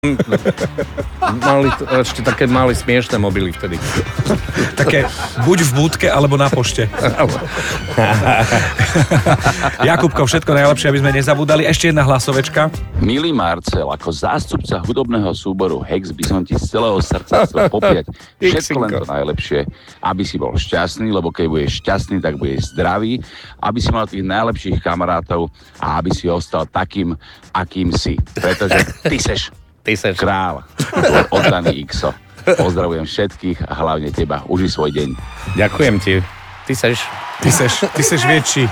Mali ešte také mali smiešné mobily vtedy. Také buď v budke, alebo na pošte. Jakubko, všetko najlepšie, aby sme nezabudali. Ešte jedna hlasovečka. Milý Marcel, ako zástupca hudobného súboru Hex by som ti z celého srdca chcel popriať všetko len to najlepšie, aby si bol šťastný, lebo keď budeš šťastný, tak budeš zdravý, aby si mal tých najlepších kamarátov a aby si ostal takým, akým si. Pretože ty seš král, tvoj oddaný Xo. Pozdravujem všetkých a hlavne teba. Uži svoj deň. Ďakujem ti. Ty seš väčší.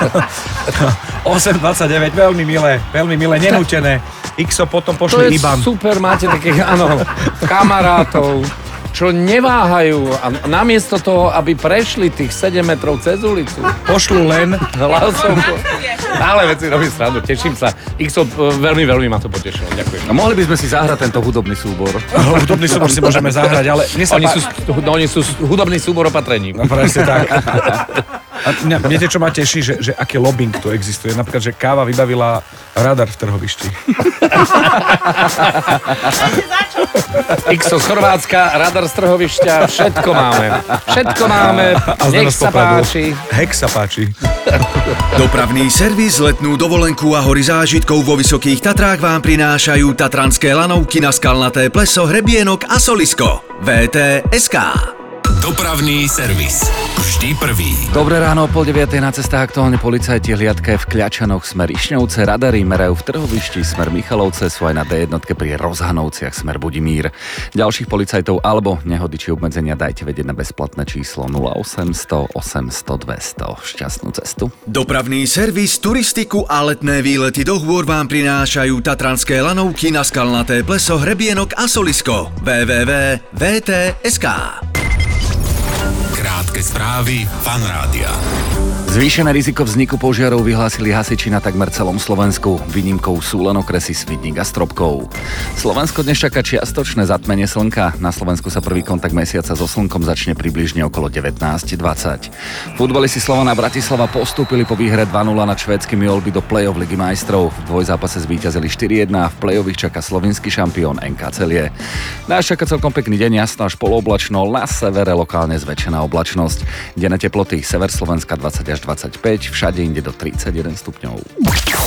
8:29, veľmi milé, nenútené. Xo, potom pošli IBAN. To je super, máte takých, áno, kamarátov, čo neváhajú a namiesto toho, aby prešli tých 7 metrov cez ulicu, pošlu len hlasovku. Ale veci robím srandu, teším sa. Xo, veľmi ma to potešilo, ďakujem. A mohli by sme si zahrať tento hudobný súbor. Hudobný súbor si môžeme zahrať, ale... Oni sú hudobný súbor opatrení. No presne tak. A viete, čo ma teší, že aký lobbying tu existuje. Napríklad, že káva vybavila radar v Trhovišti. Xo z Chorvátska, radar z Trhovišťa, všetko máme. Nech sa páči. Hex sa páči. Dopravný servis, letnú dovolenku a hory zážitkov vo Vysokých Tatrách vám prinášajú tatranské lanovky na Skalnaté pleso, Hrebienok a Solisko. VTSK. Dopravný servis. Vždy prvý. Dobré ráno, o 8:30 na cestách aktuálne policajti hliadke v Kľačanoch smer Išňovce, radary merajú v Trhovišti smer Michalovce, sú aj na D1 pri Rozhanovciach smer Budimír. Ďalších policajtov alebo nehody či obmedzenia dajte vedieť na bezplatné číslo 0800 800 200. Šťastnú cestu. Dopravný servis, turistiku a letné výlety do hôr vám prinášajú tatranské lanovky na Skalnaté pleso, Hrebienok a Solisko. www.vtsk. Krátke správy Fan Rádia. Zvýšené riziko vzniku požiarov vyhlásili hasiči na takmer celom Slovensku. Výnimkou sú len okresy Svidník a Stropkov. Slovensko dnes čaká čiastočné zatmenie slnka. Na Slovensku sa prvý kontakt mesiaca so slnkom začne približne okolo 19:20. Futbalisti Slovana Bratislava postúpili po výhre 2-0 nad švédskymi Olby do play-off Ligy majstrov. V dvojzápase zvíťazili 4-1 a v play-off ich čaká slovinský šampión NK Celie. Nás čaká celkom pekný deň, jasno až polooblačno, na severe lokálne zväčšená oblačnosť. Denné teploty sever Slovenska 20 až 25, všade inde do 31 stupňov.